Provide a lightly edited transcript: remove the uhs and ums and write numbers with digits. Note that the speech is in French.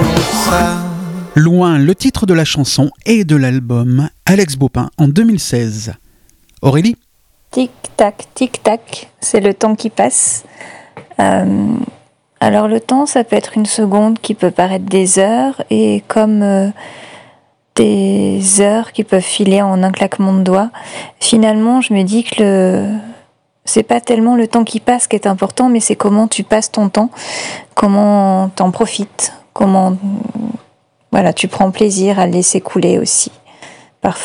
Loin, le titre de la chanson et de l'album Alex Baupin en 2016. Aurélie ? Tic-tac, c'est le temps qui passe. Alors le temps, ça peut être une seconde qui peut paraître des heures, et comme des heures qui peuvent filer en un claquement de doigts. Finalement, je me dis que c'est pas tellement le temps qui passe qui est important, mais c'est comment tu passes ton temps, comment t'en profites, comment tu prends plaisir à le laisser couler aussi.